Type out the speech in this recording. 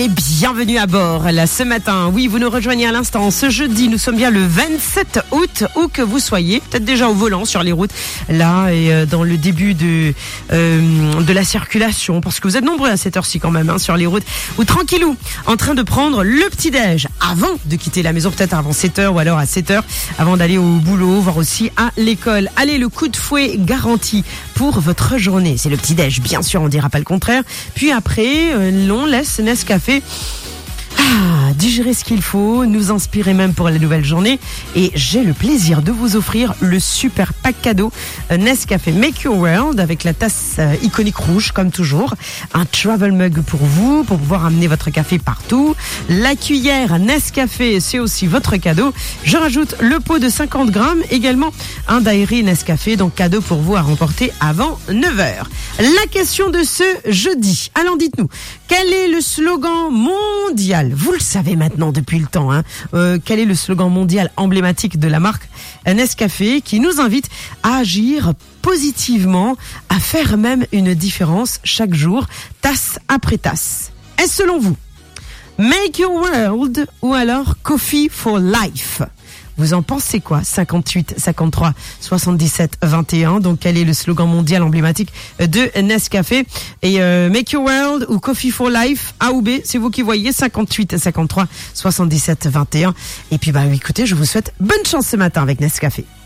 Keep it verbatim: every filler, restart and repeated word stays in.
Et bienvenue à bord là ce matin. Oui, vous nous rejoignez à l'instant. Ce jeudi, nous sommes bien le vingt-sept août, où que vous soyez, peut-être déjà au volant sur les routes, là et euh, dans le début de euh, de la circulation, parce que vous êtes nombreux à cette heure-ci quand même hein, sur les routes, ou tranquillou, en train de prendre le petit-déj avant de quitter la maison, peut-être avant sept heures ou alors à sept heures, avant d'aller au boulot, voire aussi à l'école. Allez, le coup de fouet garanti pour votre journée. C'est le petit-déj, bien sûr, on dira pas le contraire. Puis après, euh, on laisse Nescafé Ah, digérer ce qu'il faut, nous inspirer même pour la nouvelle journée. Et j'ai le plaisir de vous offrir le super pack cadeau Nescafé Make Your World avec la tasse euh, iconique rouge comme toujours, un travel mug pour vous, pour pouvoir amener votre café partout, la cuillère Nescafé, c'est aussi votre cadeau. Je rajoute le pot de cinquante grammes, également un dairy Nescafé, donc cadeau pour vous à remporter avant neuf heures. La question de ce jeudi, alors dites-nous, quel est le slogan mondial? Vous le savez maintenant depuis le temps, hein. Euh, quel est le slogan mondial emblématique de la marque Nescafé, qui nous invite à agir positivement, à faire même une différence chaque jour, tasse après tasse? Est-ce selon vous Make Your World ou alors Coffee for Life? Vous en pensez quoi? cinquante-huit, cinquante-trois, soixante-dix-sept, vingt et un. Donc, quel est le slogan mondial emblématique de Nescafé? Et euh, Make Your World ou Coffee for Life, A ou B, c'est vous qui voyez. cinquante-huit, cinquante-trois, soixante-dix-sept, vingt et un. Et puis, bah, écoutez, je vous souhaite bonne chance ce matin avec Nescafé.